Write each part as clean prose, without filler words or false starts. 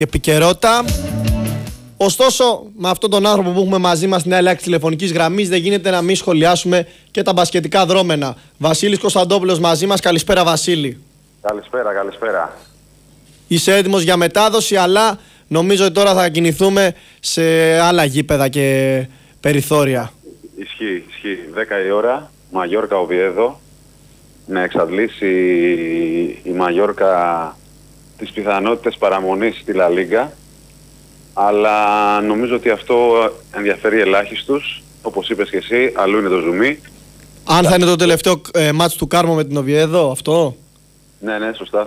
επικαιρότητα. Ωστόσο, με αυτόν τον άνθρωπο που έχουμε μαζί μας στην άλλη άκρη τηλεφωνικής γραμμής, δεν γίνεται να μην σχολιάσουμε και τα μπασκετικά δρόμενα. Βασίλης Κωνσταντόπουλος μαζί μας. Καλησπέρα, Βασίλη. Καλησπέρα. Είσαι έτοιμος για μετάδοση, αλλά νομίζω ότι τώρα θα κινηθούμε σε άλλα γήπεδα και περιθώρια. Ισχύει. 10 η ώρα, Μαγιόρκα Οβιέδο. Να εξαντλήσει η Μαγιόρκα τις πιθανότητες παραμονής στη Λα Λίγκα. Αλλά νομίζω ότι αυτό ενδιαφέρει ελάχιστους. Όπως είπες και εσύ, αλλού είναι το ζουμί. Αν θα είναι το τελευταίο μάτς του Κάρμο με την Οβιέδο, αυτό. Ναι, σωστά.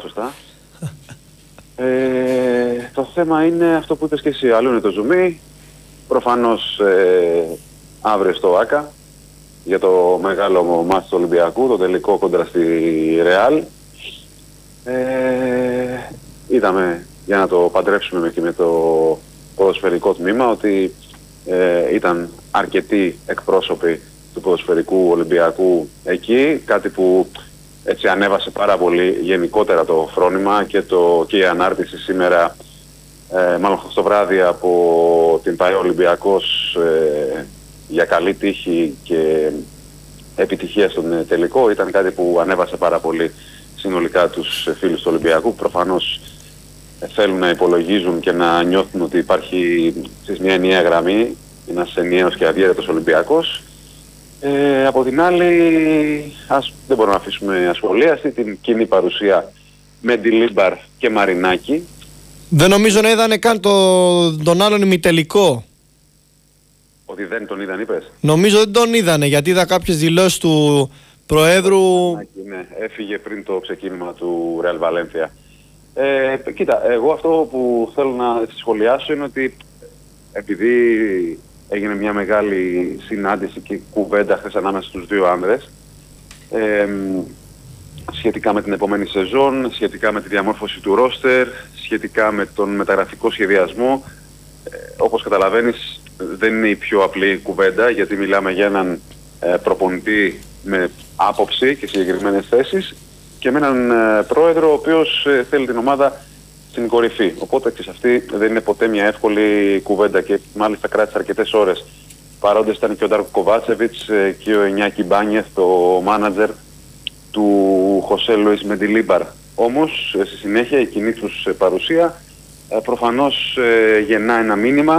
Το θέμα είναι αυτό που είπες και εσύ, αλλού είναι το ζουμί. Προφανώς αύριο στο ΆΚΑ για το μεγάλο μάτς του Ολυμπιακού, το τελικό κόντρα στη Ρεάλ. Είδαμε, για να το παντρέψουμε και με το ποδοσφαιρικό τμήμα, ότι ήταν αρκετοί εκπρόσωποι του ποδοσφαιρικού Ολυμπιακού εκεί, κάτι που έτσι ανέβασε πάρα πολύ γενικότερα το φρόνημα και η ανάρτηση σήμερα, μάλλον το βράδυ από την ΠΑΕ Ολυμπιακός για καλή τύχη και επιτυχία στον τελικό, ήταν κάτι που ανέβασε πάρα πολύ συνολικά τους φίλους του Ολυμπιακού. Προφανώς θέλουν να υπολογίζουν και να νιώθουν ότι υπάρχει μια ενιαία γραμμή, ένας ενιαίος και αδιέρετος Ολυμπιακός. Από την άλλη, δεν μπορούμε να αφήσουμε ασχολίαστη την κοινή παρουσία με Ντιλίμπαρ και Μαρινάκη. Δεν νομίζω να είδανε καν τον άλλον ημιτελικό. Ότι δεν τον είδαν, είπες? Νομίζω δεν τον είδανε, γιατί είδα κάποιες δηλώσεις του Προέδρου. Ναι, έφυγε πριν το ξεκίνημα του Ρεάλ Βαλένθια. Κοίτα, εγώ αυτό που θέλω να σχολιάσω είναι ότι επειδή έγινε μια μεγάλη συνάντηση και κουβέντα χθες ανάμεσα στους δύο άνδρες σχετικά με την επόμενη σεζόν, σχετικά με τη διαμόρφωση του ρόστερ, σχετικά με τον μεταγραφικό σχεδιασμό. Όπως καταλαβαίνεις, δεν είναι η πιο απλή κουβέντα, γιατί μιλάμε για έναν προπονητή με άποψη και συγκεκριμένες θέσεις και με έναν πρόεδρο ο οποίος θέλει την ομάδα στην κορυφή. Οπότε και σε αυτή δεν είναι ποτέ μια εύκολη κουβέντα και μάλιστα κράτησε αρκετές ώρες. Παρόντες ήταν και ο Ντάρκο Κοβάτσεβιτς και ο Ενιάκη Μπάνιεθ, το μάνατζερ του Χωσέ Λουίς Μεντιλίμπαρ. Όμως στη συνέχεια η κοινή τους παρουσία προφανώς γεννά ένα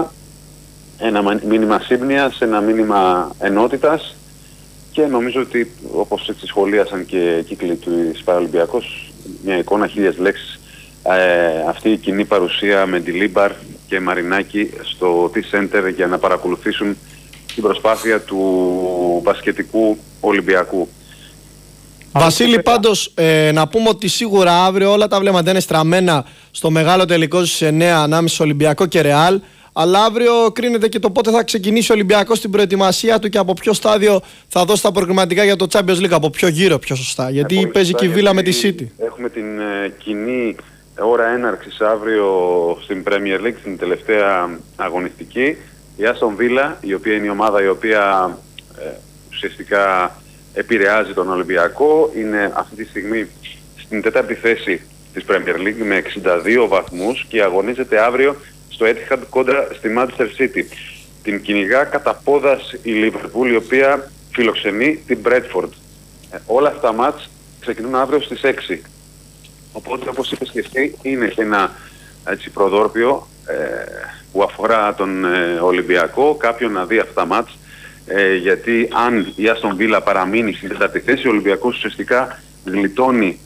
μήνυμα σύμπνοιας, ένα μήνυμα ενότητας, και νομίζω ότι, όπως έτσι σχολίασαν και κύκλοι του Παραολυμπιακός, μια εικόνα 1000 λέξεις, αυτή η κοινή παρουσία με Ντιλίμπαρ και Μαρινάκη στο T-Center για να παρακολουθήσουν την προσπάθεια του μπασκετικού Ολυμπιακού. Βασίλη, πάντως να πούμε ότι σίγουρα αύριο όλα τα βλέμματα είναι στραμμένα στο μεγάλο τελικό στις 9 ανάμεσα Ολυμπιακό και Ρεάλ. Αλλά αύριο κρίνεται και το πότε θα ξεκινήσει ο Ολυμπιακός στην προετοιμασία του και από ποιο στάδιο θα δώσει τα προκριματικά για το Champions League, από ποιο γύρο πιο σωστά. Γιατί παίζει και η Βίλα με τη City. Έχουμε την κοινή ώρα έναρξης αύριο στην Premier League, στην τελευταία αγωνιστική. Η Άστον Βίλα, η οποία είναι η ομάδα η οποία ουσιαστικά επηρεάζει τον Ολυμπιακό, είναι αυτή τη στιγμή στην 4η θέση της Premier League με 62 βαθμούς και αγωνίζεται αύριο στο Etihad κόντρα στη Manchester City. Την κυνηγά κατά πόδας η Liverpool, η οποία φιλοξενεί την Bradford. Όλα αυτά τα μάτς ξεκινούν αύριο στις 6. Οπότε, όπως είπες και εσύ, είναι ένα έτσι προδόρπιο που αφορά τον Ολυμπιακό, κάποιον να δει αυτά τα μάτς, γιατί αν η Άστον Βίλα παραμείνει στην 4η θέση, ο Ολυμπιακός ουσιαστικά γλιτώνει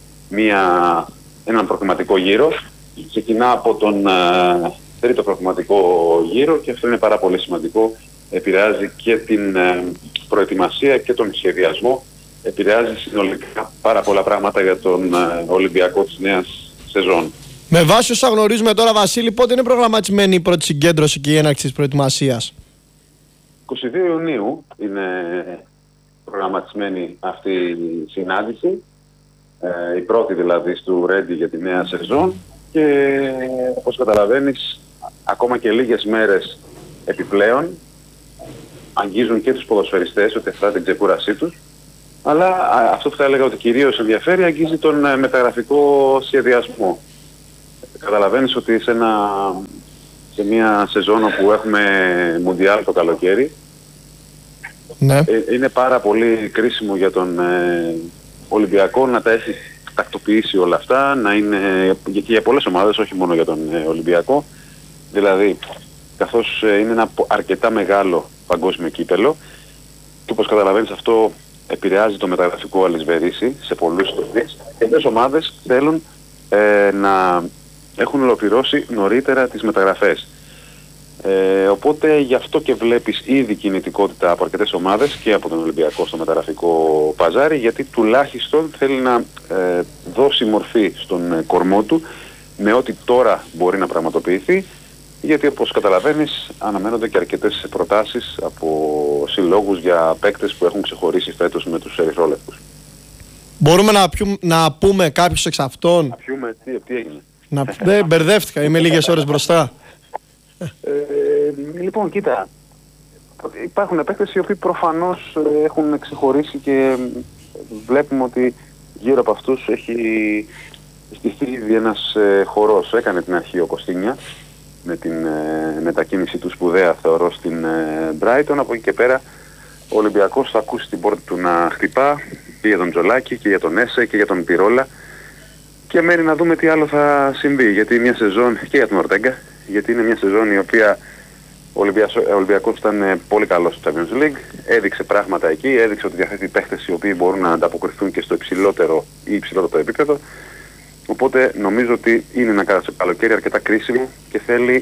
έναν προκριματικό γύρο, ξεκινά από τον τρίτο προκριματικό γύρο και αυτό είναι πάρα πολύ σημαντικό. Επηρεάζει και την προετοιμασία και τον σχεδιασμό, επηρεάζει συνολικά πάρα πολλά πράγματα για τον Ολυμπιακό της νέας σεζόν. Με βάση όσα γνωρίζουμε τώρα, Βασίλη, πότε είναι προγραμματισμένη η πρώτη συγκέντρωση και η έναρξη της προετοιμασίας? 22 Ιουνίου είναι προγραμματισμένη αυτή η συνάντηση, η πρώτη δηλαδή του Ρέντι για τη νέα σεζόν, και όπως καταλαβαίνεις ακόμα και λίγες μέρες επιπλέον αγγίζουν και τους ποδοσφαιριστές ότι αφορά την ξεκούρασή τους, αλλά αυτό που θα έλεγα ότι κυρίως ενδιαφέρει αγγίζει τον μεταγραφικό σχεδιασμό. Καταλαβαίνεις ότι σε μια σεζόν όπου έχουμε Μουντιάλ το καλοκαίρι, Ναι. είναι πάρα πολύ κρίσιμο για τον Ολυμπιακό να τα έχει τακτοποιήσει όλα αυτά, να είναι και για πολλές ομάδες, όχι μόνο για τον Ολυμπιακό. Δηλαδή, καθώς είναι ένα αρκετά μεγάλο παγκόσμιο κύπελο, και όπως καταλαβαίνεις αυτό επηρεάζει το μεταγραφικό αλυσβερίσι σε πολλούς τομείς. Πολλές ομάδες θέλουν να έχουν ολοκληρώσει νωρίτερα τις μεταγραφές. Οπότε γι' αυτό και βλέπεις ήδη κινητικότητα από αρκετές ομάδες και από τον Ολυμπιακό στο μεταγραφικό παζάρι, γιατί τουλάχιστον θέλει να δώσει μορφή στον κορμό του με ό,τι τώρα μπορεί να πραγματοποιηθεί, γιατί όπως καταλαβαίνεις αναμένονται και αρκετές προτάσεις από συλλόγους για παίκτες που έχουν ξεχωρίσει φέτος με τους ερυθρόλευκους. Μπορούμε να πούμε κάποιους εξ αυτών? Να πιούμε, τι έγινε? Δεν μπερδεύτηκα, είμαι λίγες ώρες μπροστά. Λοιπόν, κοίτα, υπάρχουν παίκτες οι οποίοι προφανώς έχουν ξεχωρίσει και βλέπουμε ότι γύρω από αυτούς έχει στηθεί ήδη ένας χορός. Έκανε την αρχή ο Κωστίνια με την μετακίνηση του σπουδαία, θεωρώ, στην Brighton. Από εκεί και πέρα ο Ολυμπιακός θα ακούσει την πόρτα του να χτυπά και για τον Τζολάκη και για τον Έσε και για τον Πυρόλα, και μένει να δούμε τι άλλο θα συμβεί, γιατί μια σεζόν, και για τον Ορτέγκα, γιατί είναι μια σεζόν η οποία ο Ολυμπιακός ήταν πολύ καλός στο Champions League, έδειξε πράγματα εκεί, έδειξε ότι διαθέτει παίχτες οι οποίοι μπορούν να ανταποκριθούν και στο υψηλότερο ή υψηλότερο επίπεδο. Οπότε νομίζω ότι είναι ένα καλοκαίρι αρκετά κρίσιμο και θέλει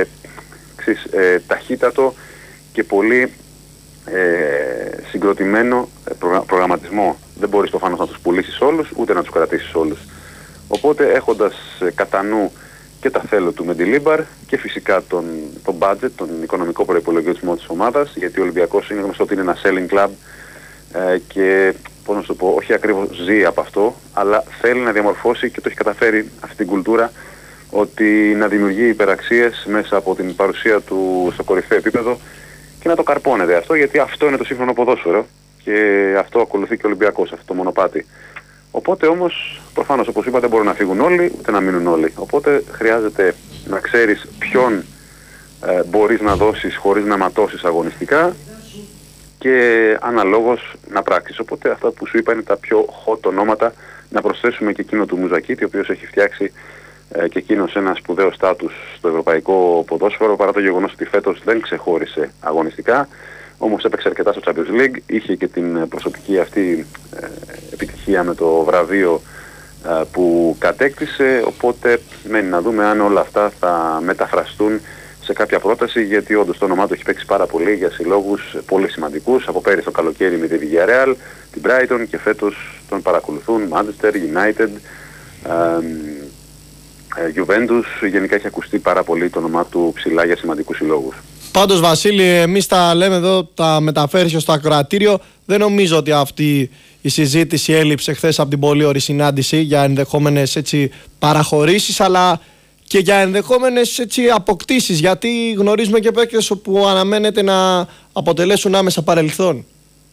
ταχύτατο και πολύ συγκροτημένο προγραμματισμό. Δεν μπορείς προφανώς να τους πουλήσεις όλους, ούτε να τους κρατήσεις όλους. Οπότε έχοντας κατά νου και τα θέλω του Μεντιλίμπαρ και φυσικά τον budget, τον οικονομικό προϋπολογισμό της ομάδας, γιατί ο Ολυμπιακός είναι γνωστό ότι είναι ένα selling club και πώς να σου το πω, όχι ακριβώς ζει από αυτό, αλλά θέλει να διαμορφώσει και το έχει καταφέρει αυτή την κουλτούρα, ότι να δημιουργεί υπεραξίες μέσα από την παρουσία του στο κορυφαίο επίπεδο και να το καρπώνεται αυτό, γιατί αυτό είναι το σύγχρονο ποδόσφαιρο και αυτό ακολουθεί και ο Ολυμπιακός, αυτό το μονοπάτι. Οπότε όμως, προφανώς όπως είπα, δεν μπορούν να φύγουν όλοι, ούτε να μείνουν όλοι. Οπότε χρειάζεται να ξέρεις ποιον μπορείς να δώσεις χωρίς να ματώσεις αγωνιστικά και αναλόγως να πράξεις. Οπότε αυτά που σου είπα είναι τα πιο hot ονόματα. Να προσθέσουμε και εκείνο του Μουζακίτη, ο οποίος έχει φτιάξει και εκείνος ένα σπουδαίο στάτους στο ευρωπαϊκό ποδόσφαιρο, παρά το γεγονός ότι φέτος δεν ξεχώρισε αγωνιστικά. Όμως έπαιξε αρκετά στο Champions League, είχε και την προσωπική αυτή επιτυχία με το βραβείο που κατέκτησε, οπότε μένει να δούμε αν όλα αυτά θα μεταφραστούν σε κάποια πρόταση, γιατί όντως το όνομά του έχει παίξει πάρα πολύ για συλλόγους πολύ σημαντικούς, από πέρυσι το καλοκαίρι με τη Villarreal, την Brighton, και φέτος τον παρακολουθούν Manchester United, Juventus. Γενικά έχει ακουστεί πάρα πολύ το όνομά του ψηλά για σημαντικούς συλλόγους. Πάντως, Βασίλη, εμείς τα λέμε εδώ, τα μεταφέρεις στο ακροατήριο. Δεν νομίζω ότι αυτή η συζήτηση έλειψε χθες από την πολύ ωραία συνάντηση για ενδεχόμενες παραχωρήσεις, αλλά και για ενδεχόμενες αποκτήσεις, γιατί γνωρίζουμε και παίκτες που αναμένεται να αποτελέσουν άμεσα παρελθόν.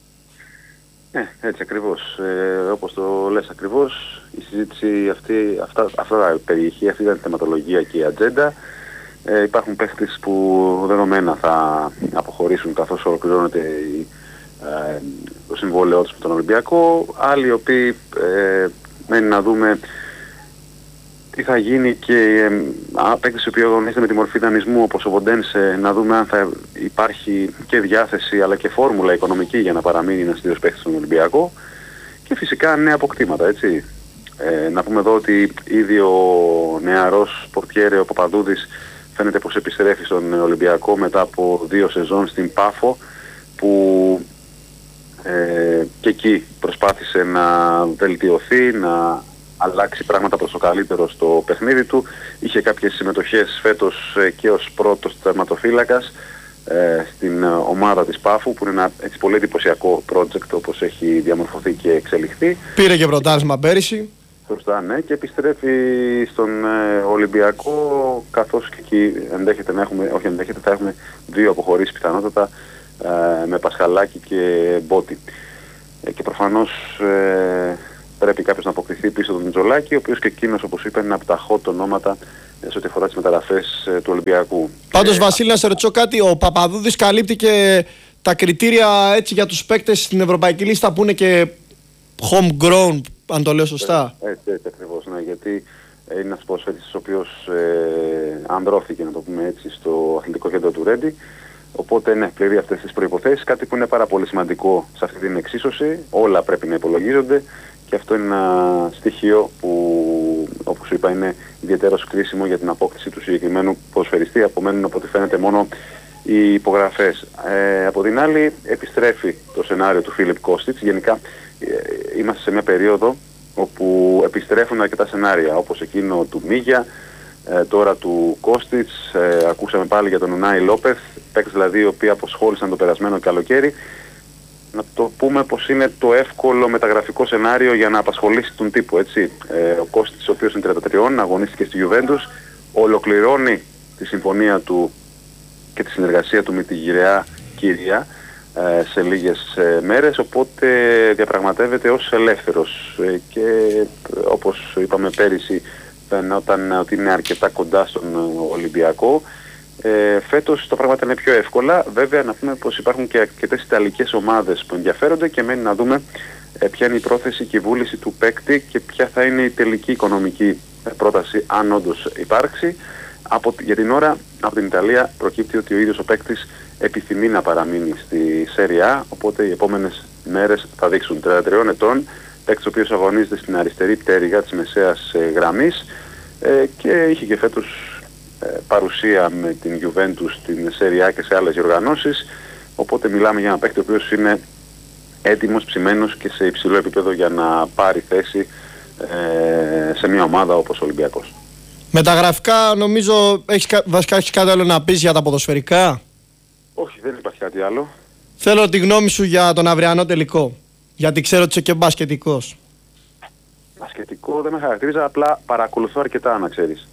Έτσι ακριβώς. Όπως το λες ακριβώς, η συζήτηση αυτά περιέχει, αυτή ήταν η θεματολογία και η ατζέντα. Υπάρχουν παίχτες που δεδομένα θα αποχωρήσουν καθώς ολοκληρώνεται το συμβόλαιό τους με τον Ολυμπιακό. Άλλοι οι οποίοι μένει να δούμε τι θα γίνει, και παίκτες οι οποίοι αγωνίζονται με τη μορφή δανεισμού όπως ο Βοντένσε, να δούμε αν θα υπάρχει και διάθεση αλλά και φόρμουλα οικονομική για να παραμείνει ένας τέτοιος παίκτης στον Ολυμπιακό, και φυσικά νέα αποκτήματα, έτσι. Να πούμε εδώ ότι ήδη ο νεαρός πορτιέρε ο Παπαδούδης φαίνεται πως επιστρέφει στον Ολυμπιακό μετά από 2 σεζόν στην Πάφο, που και εκεί προσπάθησε να βελτιωθεί, να αλλάξει πράγματα προς το καλύτερο στο παιχνίδι του. Είχε κάποιες συμμετοχές φέτος και ως πρώτος τερματοφύλακας στην ομάδα της Πάφου, που είναι ένα έτσι πολύ εντυπωσιακό project όπως έχει διαμορφωθεί και εξελιχθεί. Πήρε και πρωτάθλημα πέρυσι. Σωστά, ναι, και επιστρέφει στον Ολυμπιακό, καθώς και εκεί θα έχουμε 2 αποχωρήσεις πιθανότατα, με Πασχαλάκη και Μπότη. Και προφανώς πρέπει κάποιος να αποκτηθεί πίσω τον Τζολάκη, ο οποίος και εκείνος, όπως είπα, είναι από τα hot ονόματα σε ό,τι αφορά τις μεταγραφές του Ολυμπιακού. Πάντως, Βασίλη, να σε ρωτήσω κάτι. Ο Παπαδούδης καλύπτει και τα κριτήρια έτσι για τους παίκτες στην ευρωπαϊκή λίστα που είναι και homegrown, αν το λέω σωστά. Έτσι ακριβώς, ναι, γιατί είναι ένας ποδοσφαιριστής ο οποίος ανδρώθηκε, να το πούμε έτσι, στο αθλητικό κέντρο του Ρέντι. Οπότε ναι, πληρεί αυτές τις προϋποθέσεις, κάτι που είναι πάρα πολύ σημαντικό σε αυτή την εξίσωση. Όλα πρέπει να υπολογίζονται και αυτό είναι ένα στοιχείο που, όπως είπα, είναι ιδιαίτερος κρίσιμο για την απόκτηση του συγκεκριμένου ποδοσφαιριστή. Απομένουν από ό,τι φαίνεται μόνο οι υπογραφές. Από την άλλη, επιστρέφει το σενάριο του Φίλιπ Κώστιτς. Γενικά είμαστε σε μια περίοδο όπου επιστρέφουν αρκετά σενάρια, όπως εκείνο του Μίγια, τώρα του Κώστιτς, ακούσαμε πάλι για τον Ουνάι Λόπεθ, παίκτες δηλαδή οι οποίοι αποσχόλησαν το περασμένο καλοκαίρι. Να το πούμε πως είναι το εύκολο μεταγραφικό σενάριο για να απασχολήσει τον τύπο, έτσι. Ο Κώστιτς, ο οποίος είναι 33, αγωνίστηκε στη Γιουβέντους, ολοκληρώνει τη συμφωνία του και τη συνεργασία του με τη γυραιά Κύρια σε λίγες μέρες, οπότε διαπραγματεύεται ως ελεύθερος και όπως είπαμε πέρυσι φαινόταν ότι είναι αρκετά κοντά στον Ολυμπιακό. Φέτος τα πράγματα είναι πιο εύκολα. Βέβαια να πούμε πως υπάρχουν και αρκετές ιταλικές ομάδες που ενδιαφέρονται και μένει να δούμε ποια είναι η πρόθεση και η βούληση του παίκτη και ποια θα είναι η τελική οικονομική πρόταση αν όντως υπάρξει. Για την ώρα από την Ιταλία προκύπτει ότι ο ίδιος ο παίκτης επιθυμεί να παραμείνει στη Serie A, οπότε οι επόμενες μέρες θα δείξουν. 33 ετών, παίκτης ο οποίος αγωνίζεται στην αριστερή πτέρυγα της μεσαίας γραμμής και είχε και φέτος παρουσία με την Juventus στην Serie A και σε άλλες διοργανώσεις, οπότε μιλάμε για ένα παίκτη ο οποίος είναι έτοιμος, ψημένος και σε υψηλό επίπεδο για να πάρει θέση σε μια ομάδα όπως ο Ολυμπιακός. Μεταγραφικά νομίζω βασικά έχεις κάτι άλλο να πεις για τα ποδοσφαιρικά? Όχι, δεν υπάρχει κάτι άλλο. Θέλω τη γνώμη σου για τον αυριανό τελικό, γιατί ξέρω ότι είσαι και μπασκετικός. Μπασκετικό δεν με χαρακτηρίζει, απλά παρακολουθώ αρκετά, να ξέρεις.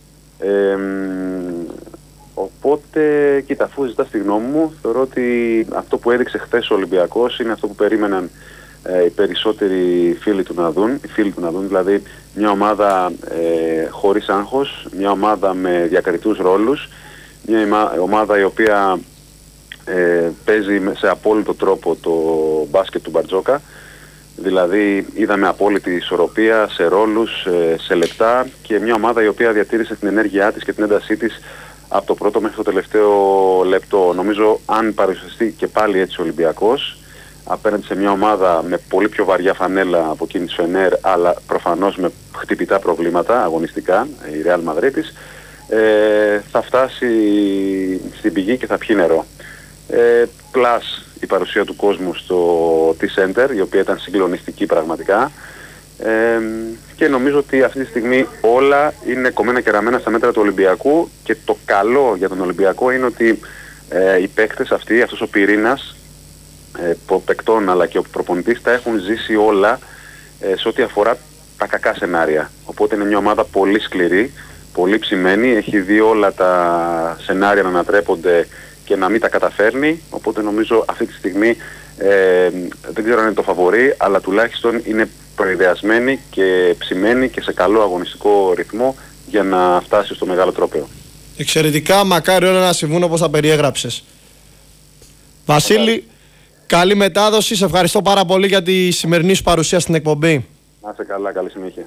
Οπότε, κοίτα, αφού ζητάς τη γνώμη μου, θεωρώ ότι αυτό που έδειξε χθες ο Ολυμπιακός είναι αυτό που περίμεναν οι περισσότεροι φίλοι του να δουν, δηλαδή μια ομάδα χωρίς άγχος, μια ομάδα με διακριτούς ρόλους, μια ομάδα η οποία παίζει σε απόλυτο τρόπο το μπάσκετ του Μπαρτζόκα, δηλαδή είδαμε απόλυτη ισορροπία σε ρόλους, σε λεπτά και μια ομάδα η οποία διατήρησε την ενέργειά της και την έντασή της από το πρώτο μέχρι το τελευταίο λεπτό. Νομίζω αν παρουσιαστεί και πάλι έτσι ο Ολυμπιακός απέναντι σε μια ομάδα με πολύ πιο βαριά φανέλα από εκείνη της Φενέρ, αλλά προφανώς με χτυπητά προβλήματα αγωνιστικά, η Real Madrid, θα φτάσει στην πηγή και θα πιει νερό. Πλάς η παρουσία του κόσμου στο T-Center, η οποία ήταν συγκλονιστική πραγματικά, και νομίζω ότι αυτή τη στιγμή όλα είναι κομμένα και ραμμένα στα μέτρα του Ολυμπιακού και το καλό για τον Ολυμπιακό είναι ότι οι παίκτες αυτοί, αυτός ο πυρήνας παικτών αλλά και ο προπονητής τα έχουν ζήσει όλα σε ό,τι αφορά τα κακά σενάρια. Οπότε είναι μια ομάδα πολύ σκληρή, πολύ ψημένη, έχει δει όλα τα σενάρια να ανατρέπονται και να μην τα καταφέρνει, οπότε νομίζω αυτή τη στιγμή δεν ξέρω αν είναι το φαβορί, αλλά τουλάχιστον είναι προειδεασμένη και ψημένη και σε καλό αγωνιστικό ρυθμό για να φτάσει στο μεγάλο τρόπαιο. Εξαιρετικά, μακάρι όλα να συμβούν όπως τα περιέγραψες. Βασίλη, καλή μετάδοση, σε ευχαριστώ πάρα πολύ για τη σημερινή σου παρουσία στην εκπομπή. Να είσαι καλά, καλή συνέχεια.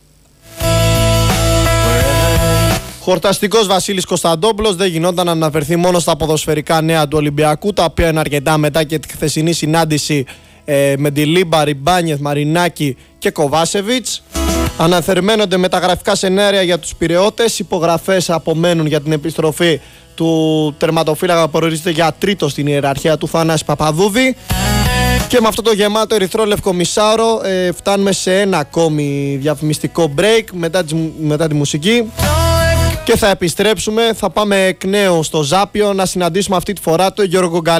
Χορταστικός Βασίλης Κωνσταντόπουλος, δεν γινόταν να αναφερθεί μόνο στα ποδοσφαιρικά νέα του Ολυμπιακού, τα οποία είναι αρκετά μετά και τη χθεσινή συνάντηση με τη Λίμπα, Ριμπάνιεθ, Μαρινάκη και Κοβάσεβιτς. Αναθερμαίνονται μεταγραφικά σενάρια για τους Πειραιώτες, υπογραφές απομένουν για την επιστροφή του τερματοφύλακα που προορίζεται για τρίτο στην ιεραρχία του Θανάση Παπαδούδη. Και με αυτό το γεμάτο ερυθρόλευκο μισάωρο φτάνουμε σε ένα ακόμη διαφημιστικό break μετά τη μουσική. Και θα επιστρέψουμε, θα πάμε εκ νέου στο Ζάπιο να συναντήσουμε αυτή τη φορά τον Γιώργο Γκαλή.